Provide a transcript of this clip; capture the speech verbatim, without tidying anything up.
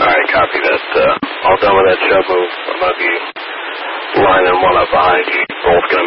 Alright, copy that. Uh, all done with that shove move. I'm going to be lining one up behind you. Both